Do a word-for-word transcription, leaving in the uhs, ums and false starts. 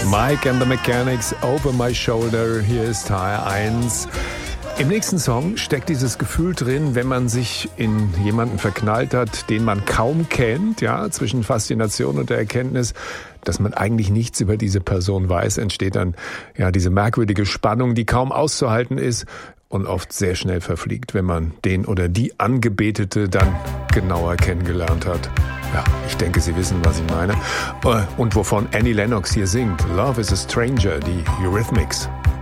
Mike and the Mechanics, Over My Shoulder, hier ist H R eins. Im nächsten Song steckt dieses Gefühl drin, wenn man sich in jemanden verknallt hat, den man kaum kennt, ja, zwischen Faszination und der Erkenntnis, dass man eigentlich nichts über diese Person weiß, entsteht dann ja diese merkwürdige Spannung, die kaum auszuhalten ist und oft sehr schnell verfliegt, wenn man den oder die Angebetete dann genauer kennengelernt hat. Ja, ich denke, Sie wissen, was ich meine. Und wovon Annie Lennox hier singt. Love is a Stranger, die Eurythmics.